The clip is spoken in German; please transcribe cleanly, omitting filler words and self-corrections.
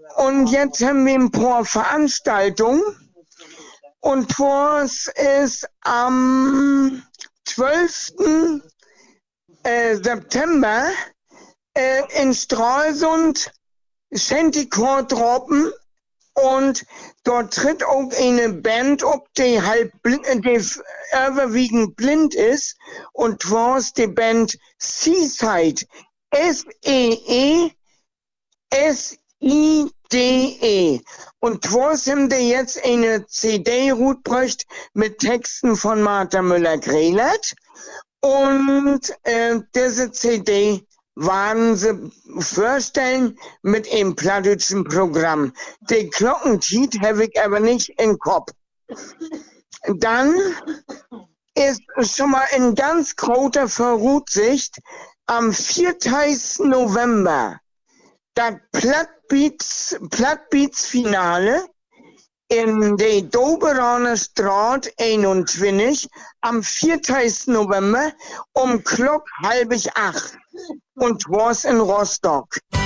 Und jetzt haben wir ein paar Veranstaltungen. Und das ist am 12. September in Stralsund Centicore-Tropen. Und dort tritt auch eine Band auf, die überwiegend blind ist. Und zwar ist die Band Seaside. Seeside. Und zwar haben die jetzt eine CD rausgebracht mit Texten von Martha Müller-Grehlert. Und diese CD waren sie vorstellen mit einem plattdeutschen Programm. Den Glockentitel habe ich aber nicht im Kopf. Dann ist schon mal in ganz großer Voraussicht am 4. November das Plattbeats-Finale in der Doberaner Straße 21 am 4. November um Klock 7:30 und was in Rostock.